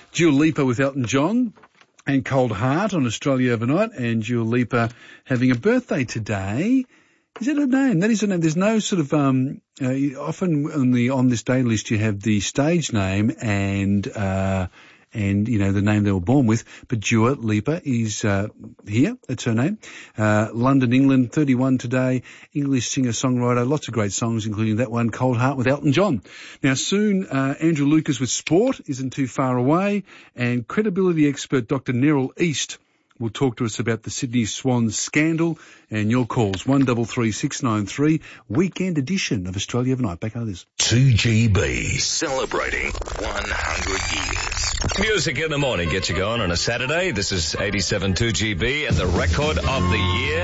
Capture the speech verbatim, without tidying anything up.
Dua Lipa with Elton John and Cold Heart on Australia Overnight, and Dua Lipa having a birthday today. Is that her name? That is her name. There's no sort of, um, uh, often on the On This Day list you have the stage name and, uh, and, you know, the name they were born with. But Dua Lipa is, uh, here. That's her name. Uh, London, England, thirty-one today. English singer-songwriter. Lots of great songs, including that one, Cold Heart with Elton John. Now soon, uh, Andrew Lucas with sport isn't too far away, and credibility expert Doctor Neril East will talk to us about the Sydney Swans scandal and your calls. one three three six nine three, weekend edition of Australia Overnight. Back out of this. two G B, celebrating one hundred years. Music in the morning gets you going on a Saturday. This is eighty-seven two G B and the record of the year.